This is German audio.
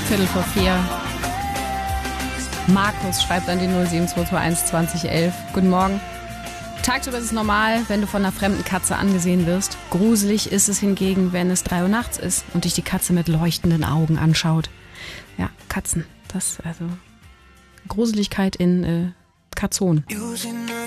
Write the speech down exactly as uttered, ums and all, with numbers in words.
Viertel vor vier. Markus schreibt an die null sieben zwei zwei eins zwanzig elf. Guten Morgen. Tagsüber ist es normal, wenn du von einer fremden Katze angesehen wirst. Gruselig ist es hingegen, wenn es drei Uhr nachts ist und dich die Katze mit leuchtenden Augen anschaut. Ja, Katzen. Das, also Gruseligkeit in äh, Katzon.